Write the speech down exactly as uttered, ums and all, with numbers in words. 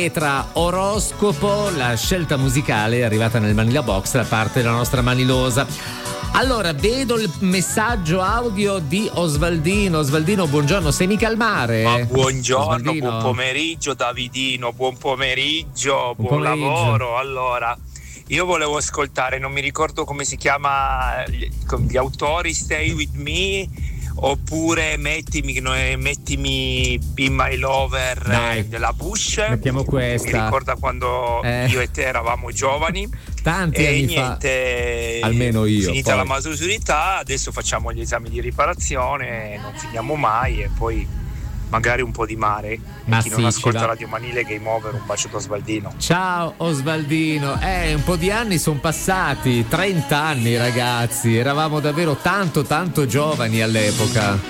Tra oroscopo, la scelta musicale è arrivata nel Manila Box da parte della nostra Manilosa. Allora, vedo il messaggio audio di Osvaldino. Osvaldino, buongiorno, sei mica al mare? Ma buongiorno, Osvaldino. Buon pomeriggio Davidino, buon pomeriggio, buon, buon pomeriggio. lavoro. Allora, io volevo ascoltare, non mi ricordo come si chiama, gli, gli autori, Stay With Me oppure mettimi, mettimi Be My Lover. Dai, della Bush. Mettiamo questa. Mi ricorda quando eh. io e te eravamo giovani. Tanti e anni niente, fa. Almeno io. Finita poi. la maturità, adesso facciamo gli esami di riparazione, non finiamo mai e poi magari un po' di mare. Ma e chi sì, non ascolta Radio Manile, Game Over, un bacio da Osvaldino. Ciao Osvaldino, eh, un po' di anni sono passati, trenta anni ragazzi, eravamo davvero tanto tanto giovani all'epoca.